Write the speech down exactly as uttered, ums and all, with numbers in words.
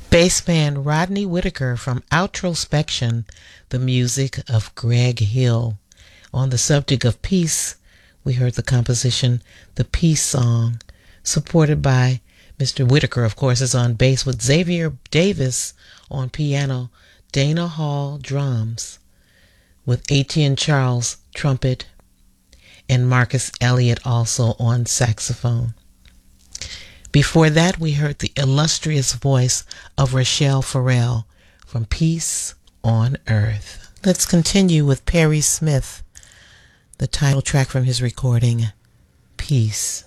Bassman Rodney Whitaker from Outrospection, the music of Greg Hill. On the subject of peace, we heard the composition The Peace Song, supported by Mister Whitaker, of course, is on bass with Xavier Davis on piano, Dana Hall drums, with Etienne Charles trumpet, and Marcus Elliott also on saxophone. Before that, we heard the illustrious voice of Rachelle Farrell from Peace on Earth. Let's continue with Perry Smith, the title track from his recording, Peace.